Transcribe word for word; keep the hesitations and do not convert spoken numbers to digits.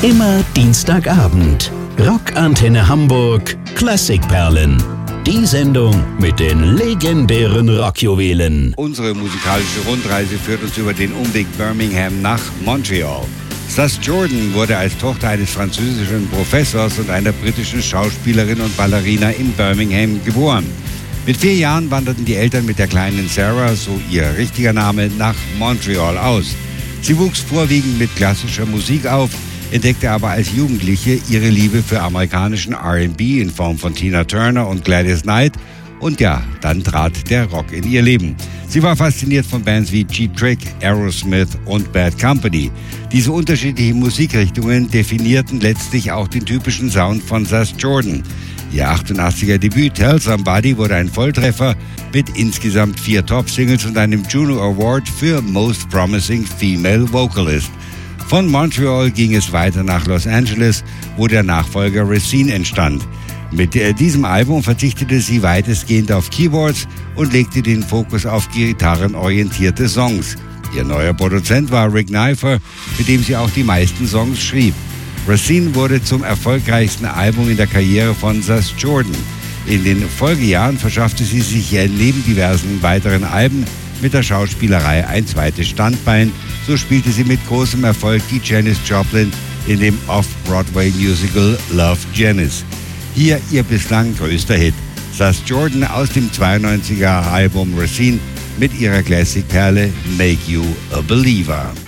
Immer Dienstagabend. Rockantenne Hamburg Klassikperlen. Die Sendung mit den legendären Rockjuwelen. Unsere musikalische Rundreise führt uns über den Umweg Birmingham nach Montreal. Sass Jordan wurde als Tochter eines französischen Professors und einer britischen Schauspielerin und Ballerina in Birmingham geboren. Mit vier Jahren wanderten die Eltern mit der kleinen Sarah, so ihr richtiger Name, nach Montreal aus. Sie wuchs vorwiegend mit klassischer Musik auf, entdeckte aber als Jugendliche ihre Liebe für amerikanischen R and B in Form von Tina Turner und Gladys Knight. Und ja, dann trat der Rock in ihr Leben. Sie war fasziniert von Bands wie Cheap Trick, Aerosmith und Bad Company. Diese unterschiedlichen Musikrichtungen definierten letztlich auch den typischen Sound von Sass Jordan. Ihr achtundachtziger Debüt Tell Somebody wurde ein Volltreffer mit insgesamt vier Top-Singles und einem Juno Award für Most Promising Female Vocalist. Von Montreal ging es weiter nach Los Angeles, wo der Nachfolger Racine entstand. Mit diesem Album verzichtete sie weitestgehend auf Keyboards und legte den Fokus auf gitarrenorientierte Songs. Ihr neuer Produzent war Rick Neifer, mit dem sie auch die meisten Songs schrieb. Racine wurde zum erfolgreichsten Album in der Karriere von Sass Jordan. In den Folgejahren verschaffte sie sich neben diversen weiteren Alben mit der Schauspielerei ein zweites Standbein. So spielte sie mit großem Erfolg die Janis Joplin in dem Off-Broadway-Musical Love, Janis. Hier ihr bislang größter Hit, Sass Jordan aus dem zweiundneunziger Album Racine mit ihrer Classic-Perle Make You a Believer.